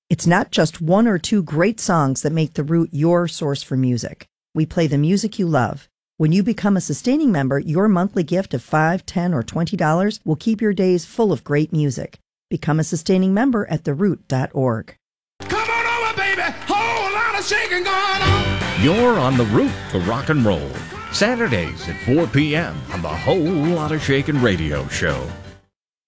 It's not just one or two great songs that make The Root your source for music. We play the music you love. When you become a sustaining member, your monthly gift of $5, $10, or $20 will keep your days full of great music. Become a sustaining member at theroot.org. Come on over, baby. Whole lot of shaking going on. You're on The Root of Rock and Roll. Saturdays at 4 p.m. on the Whole Lotta Shakin' Radio Show.